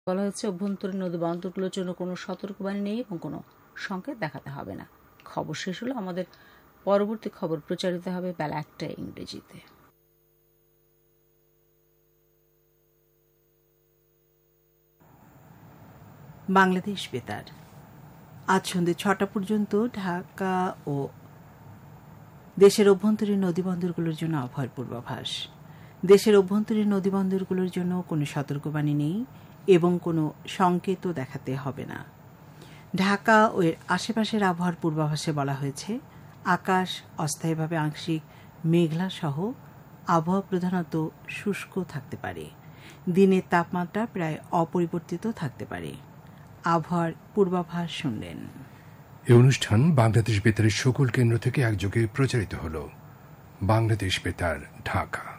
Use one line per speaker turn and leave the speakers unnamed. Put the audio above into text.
বলা হয়েছে অভ্যন্তরীণ নদী বন্দরগুলোর জন্য কোনো সতর্কবাণী নেই এবং কোনো সংকেত দেখাতে হবে না। খবর শেষ হলো। আমাদের পরবর্তী খবর প্রচারিত হবে বেলা 1টায় ইংরেজিতে।
বাংলাদেশ বেতার আজ সন্ধ্যে 6টা পর্যন্ত ঢাকা ও দেশের অভ্যন্তরীণ নদীবন্দরগুলোর জন্য আবহাওয়ার পূর্বাভাস। দেশের অভ্যন্তরীণ নদীবন্দরগুলোর জন্য কোনো সতর্কবাণী নেই এবং কোনো সংকেতও দেখাতে হবে না। ঢাকা ও এর আশেপাশের আবহাওয়ার পূর্বাভাসে বলা হয়েছে, আকাশ অস্থায়ীভাবে আংশিক মেঘলা সহ আবহাওয়া প্রধানত শুষ্ক থাকতে পারে। দিনের তাপমাত্রা প্রায় অপরিবর্তিত থাকতে পারে। আবহাওয়ার পূর্বাভাস শুনলেন।
এই অনুষ্ঠান বাংলাদেশ বেতারের সকল কেন্দ্র থেকে একযোগে প্রচারিত হল। বাংলাদেশ বেতার, ঢাকা।